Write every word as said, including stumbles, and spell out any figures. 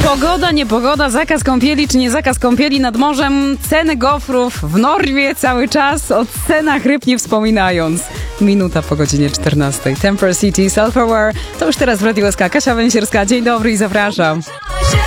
Pogoda, niepogoda, zakaz kąpieli czy nie zakaz kąpieli nad morzem, ceny gofrów w Norwie cały czas, o cenach ryb nie wspominając. Minuta po godzinie czternastej. Temper City, Self-Aware. To już teraz w Radiu S K. Kasia Węsierska, dzień dobry i zapraszam.